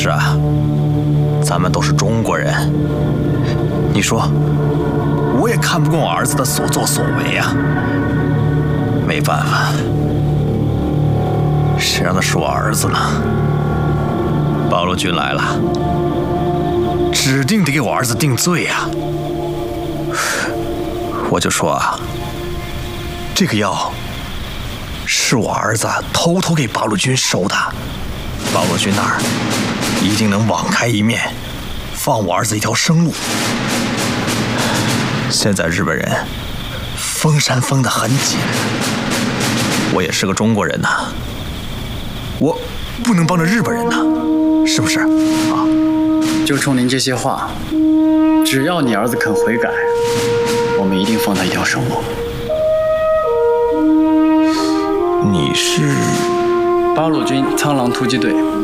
是啊，咱们都是中国人。你说，我也看不惯我儿子的所作所为啊。没办法，谁让他是我儿子呢？八路军来了，指定得给我儿子定罪呀。我就说啊，这个药是我儿子偷偷给八路军收的，八路军那儿一定能网开一面，放我儿子一条生路。现在日本人封山封得很紧，我也是个中国人呐，我不能帮着日本人呐，是不是啊？ 就冲您这些话，只要你儿子肯悔改，我们一定放他一条生路。 你是八路军苍狼突击队。